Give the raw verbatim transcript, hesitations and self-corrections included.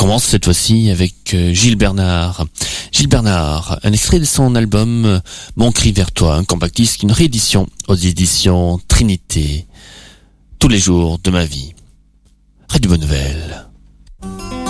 commence cette fois-ci avec euh, Gilles Bernard. Gilles Bernard, un extrait de son album euh, Mon cri vers toi, un compact disque, une réédition aux éditions Trinité. Tous les jours de ma vie. Radio Bonne Nouvelle.